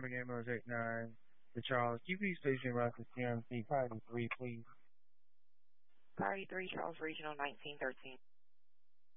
Traffic Ambulance 89 to Charles. QP Station Route to CMC, Priority 3, please. Priority 3, Charles Regional 1913.